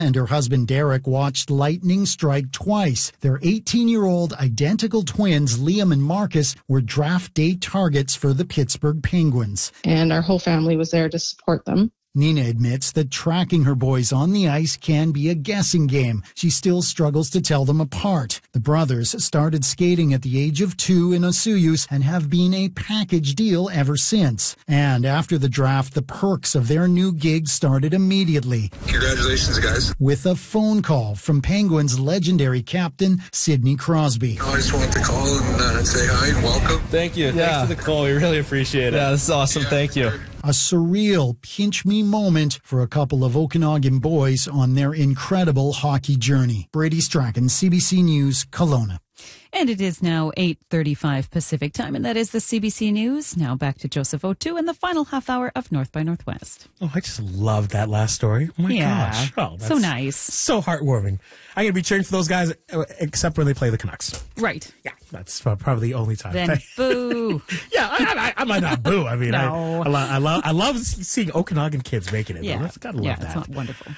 and her husband Derek watched lightning strike twice. Their 18-year-old identical twins, Liam and Marcus, were draft day targets for the Pittsburgh Penguins. And our whole family was there to support them. Nina admits that tracking her boys on the ice can be a guessing game. She still struggles to tell them apart. The brothers started skating at the age of 2 in Osoyoos and have been a package deal ever since. And after the draft, the perks of their new gig started immediately. Congratulations, guys. With a phone call from Penguins legendary captain Sidney Crosby. I just wanted to call and say hi and welcome. Thank you. Thanks for the call. We really appreciate it. Yeah, this is awesome. Thank you. A surreal pinch-me moment for a couple of Okanagan boys on their incredible hockey journey. Brady Strachan, CBC News, Kelowna. And it is now 8:35 Pacific time, and that is the CBC News. Now back to Joseph O'Toole in the final half hour of North by Northwest. Oh, I just loved that last story. Oh, my gosh. Oh, that's so nice. So heartwarming. I'm going to be cheering for those guys, except when they play the Canucks. Right. Yeah, that's probably the only time. Then boo. Yeah, I might not boo. I mean, No. I love seeing Okanagan kids making it. Yeah. Though. Gotta love that. It's not wonderful.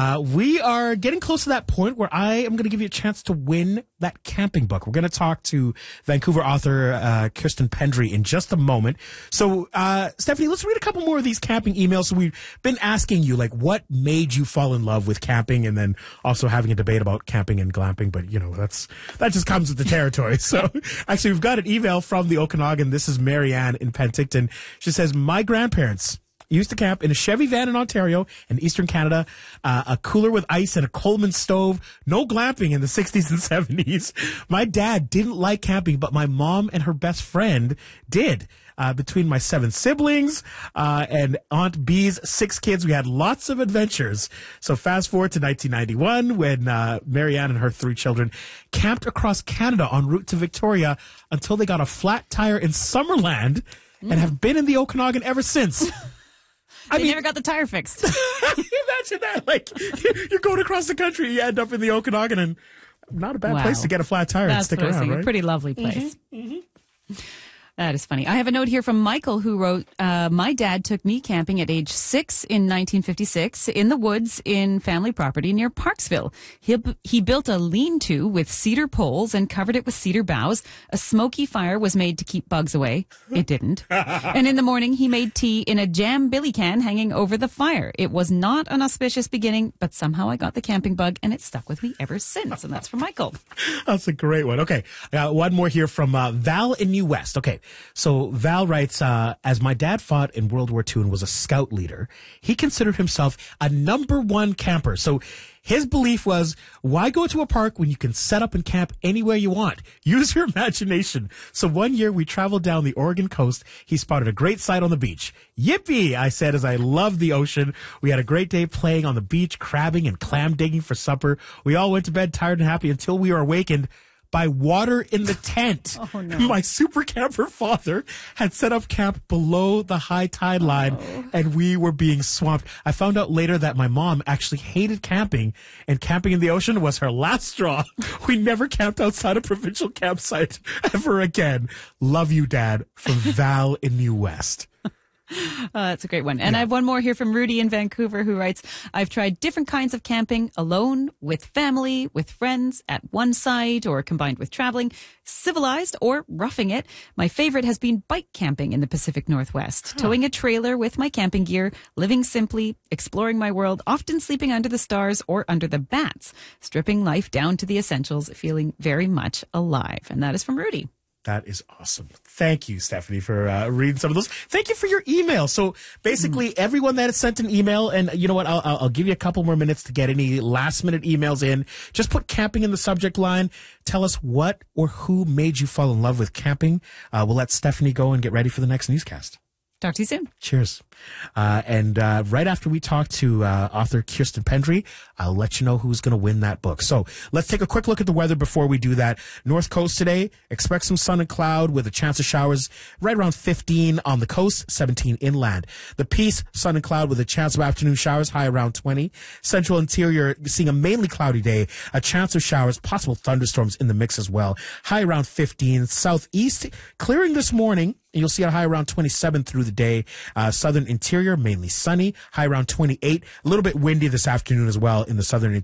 We are getting close to that point where I am going to give you a chance to win that camping book. We're going to talk to Vancouver author Kirsten Pendry in just a moment. So, Stephanie, let's read a couple more of these camping emails. So we've been asking you, like, what made you fall in love with camping, and then also having a debate about camping and glamping. But, you know, that just comes with the territory. So, actually, we've got an email from the Okanagan. This is Marianne in Penticton. She says, my grandparents used to camp in a Chevy van in Ontario in Eastern Canada, a cooler with ice and a Coleman stove, no glamping in the 60s and 70s. My dad didn't like camping, but my mom and her best friend did. Between my 7 siblings and Aunt B's 6 kids, we had lots of adventures. So fast forward to 1991 when Marianne and her 3 children camped across Canada en route to Victoria until they got a flat tire in Summerland and have been in the Okanagan ever since. I mean, never got the tire fixed. Imagine that. Like, you're going across the country, you end up in the Okanagan, and not a bad place to get a flat tire and stick around, right? A pretty lovely place. That is funny. I have a note here from Michael who wrote, my dad took me camping at age 6 in 1956 in the woods in family property near Parksville. He built a lean-to with cedar poles and covered it with cedar boughs. A smoky fire was made to keep bugs away. It didn't. And in the morning, he made tea in a jam billy can hanging over the fire. It was not an auspicious beginning, but somehow I got the camping bug and it stuck with me ever since. And that's from Michael. That's a great one. Okay. I got one more here from Val in New West. Okay. So Val writes, as my dad fought in World War II and was a scout leader, he considered himself a number 1 camper. So his belief was, why go to a park when you can set up and camp anywhere you want? Use your imagination. So one year we traveled down the Oregon coast. He spotted a great sight on the beach. Yippee, I said as I loved the ocean. We had a great day playing on the beach, crabbing and clam digging for supper. We all went to bed tired and happy until we were awakened by water in the tent. Oh, no. My super camper father had set up camp below the high tide line, and we were being swamped. I found out later that my mom actually hated camping, and camping in the ocean was her last straw. We never camped outside a provincial campsite ever again. Love you, Dad, from Val in New West. That's a great one. And I have one more here from Rudy in Vancouver who writes, I've tried different kinds of camping, alone, with family, with friends, at one site, or combined with traveling, civilized, or roughing it. My favorite has been bike camping in the Pacific Northwest, towing a trailer with my camping gear, living simply, exploring my world, often sleeping under the stars or under the bats, stripping life down to the essentials, feeling very much alive. And that is from Rudy. That is awesome. Thank you, Stephanie, for reading some of those. Thank you for your email. So basically, everyone that has sent an email, and you know what, I'll give you a couple more minutes to get any last-minute emails in. Just put camping in the subject line. Tell us what or who made you fall in love with camping. We'll let Stephanie go and get ready for the next newscast. Talk to you soon. Cheers. And right after we talk to author Kirsten Pendry, I'll let you know who's going to win that book. So let's take a quick look at the weather before we do that. North Coast today, expect some sun and cloud with a chance of showers right around 15 on the coast, 17 inland. The Peace, sun and cloud with a chance of afternoon showers, high around 20. Central Interior, seeing a mainly cloudy day, a chance of showers, possible thunderstorms in the mix as well, high around 15. Southeast, clearing this morning, and you'll see a high around 27 through the day. Southern interior, mainly sunny, high around 28. A little bit windy this afternoon as well in the southern